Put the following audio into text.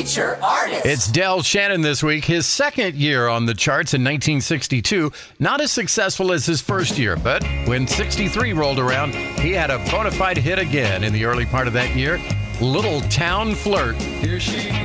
Feature Artist. It's Del Shannon this week. His second year on the charts in 1962. Not as successful as his first year, but when 63 rolled around, he had a bona fide hit again in the early part of that year. Little Town Flirt. Here she